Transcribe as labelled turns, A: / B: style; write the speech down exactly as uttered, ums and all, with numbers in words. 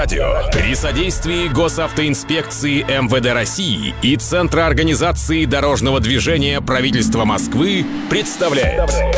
A: Радио при содействии Госавтоинспекции эм вэ дэ России и Центра организации дорожного движения правительства Москвы представляет